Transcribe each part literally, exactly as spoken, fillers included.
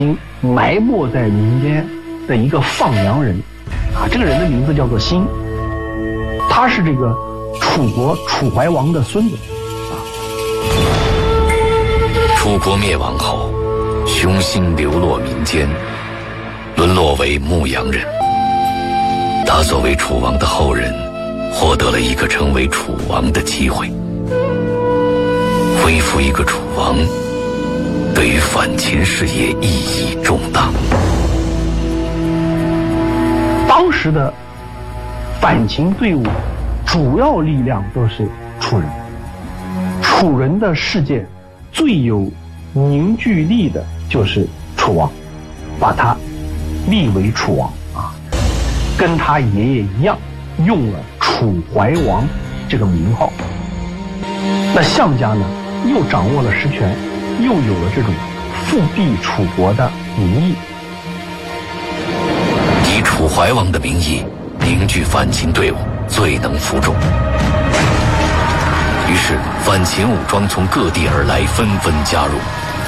埋没在民间的一个放羊人啊，这个人的名字叫做辛，他是这个楚国楚怀王的孙子啊。 楚国灭亡后，熊辛流落民间，沦落为牧羊人。他作为楚王的后人，获得了一个成为楚王的机会。恢复一个楚王，对于反秦事业意义重大。 当时的反秦队伍主要力量都是楚人，楚人的世界最有凝聚力的就是楚王，把他立为楚王啊，跟他爷爷一样用了楚怀王这个名号。那项家呢，又掌握了实权，又有了这种复辟楚国的名义， 以楚怀王的名义凝聚反秦队伍，最能服众。于是反秦武装从各地而来，纷纷加入。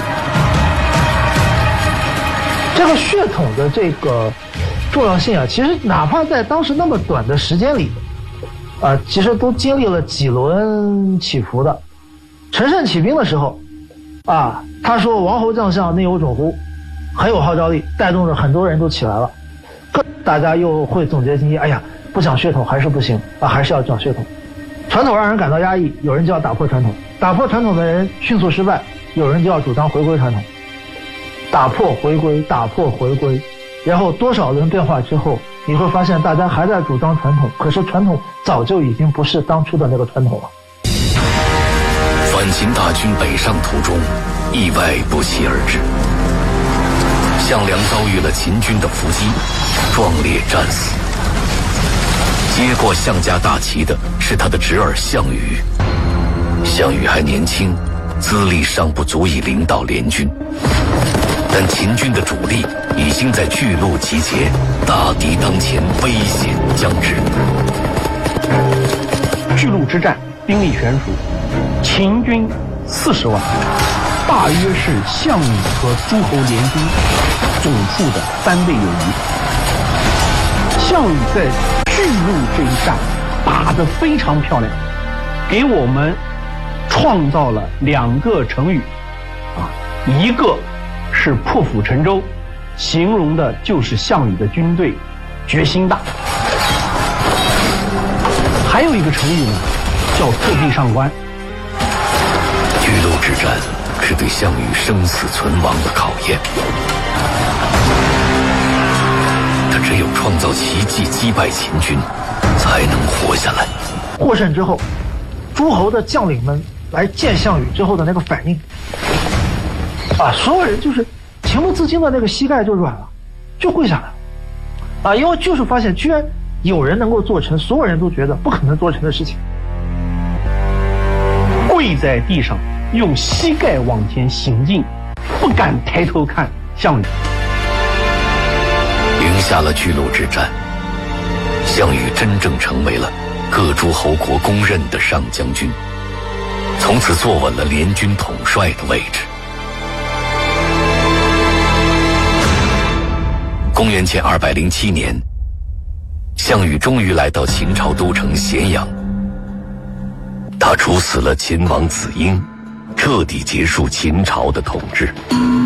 这个血统的这个重要性啊，其实哪怕在当时那么短的时间里，啊、呃，其实都经历了几轮起伏的。陈胜起兵的时候，啊，他说王侯将相内有种乎，很有号召力，带动着很多人都起来了。大家又会总结经验，哎呀，不讲血统还是不行啊，还是要讲血统。传统让人感到压抑，有人就要打破传统，打破传统的人迅速失败，有人就要主张回归传统。打破回归，打破回归，然后多少轮变化之后，你会发现大家还在主张传统，可是传统早就已经不是当初的那个传统了。 反秦大军北上途中，意外不期而至。项梁遭遇了秦军的伏击，壮烈战死。接过项家大旗的是他的侄儿项羽。项羽还年轻，资历尚不足以领导联军，但秦军的主力已经在巨鹿集结，大敌当前，危险将至。 巨鹿之战兵力悬殊，秦军四十万，大约是项羽和诸侯联军总数的三倍有余。项羽在巨鹿这一战打得非常漂亮，给我们创造了两个成语啊，一个是破釜沉舟，形容的就是项羽的军队决心大；还有一个成语呢，叫特地上官。 巨鹿之战是对项羽生死存亡的考验，他只有创造奇迹击败秦军，才能活下来。 获胜之后，诸侯的将领们来见项羽之后的那个反应，啊，所有人就是情不自禁的那个膝盖就软了，就跪下来了，啊，因为就是发现居然有人能够做成所有人都觉得不可能做成的事情。 跪在地上，用膝盖往前行进，不敢抬头看项羽。 赢下了巨鹿之战，项羽真正成为了各诸侯国公认的上将军，从此坐稳了联军统帅的位置。公元前二百零七年，项羽终于来到秦朝都城咸阳，他处死了秦王子婴，彻底结束秦朝的统治。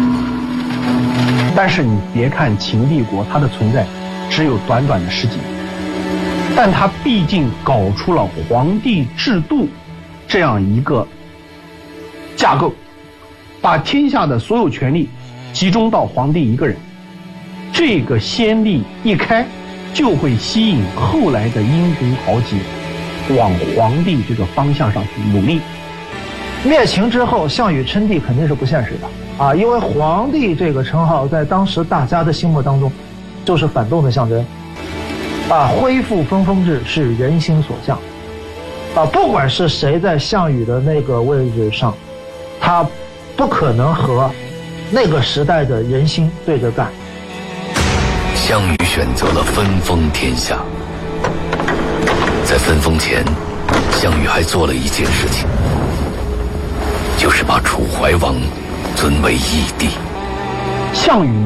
但是你别看秦帝国它的存在只有短短的十几年，但它毕竟搞出了皇帝制度这样一个架构，把天下的所有权力集中到皇帝一个人。这个先例一开，就会吸引后来的英雄豪杰往皇帝这个方向上去努力。 灭秦之后，项羽称帝肯定是不现实的啊，因为皇帝这个称号在当时大家的心目当中就是反动的象征啊，恢复分封制是人心所向啊，不管是谁在项羽的那个位置上，他不可能和那个时代的人心对着干。 项羽选择了分封天下，在分封前，项羽还做了一件事情，就是把楚怀王尊为义帝。 项羽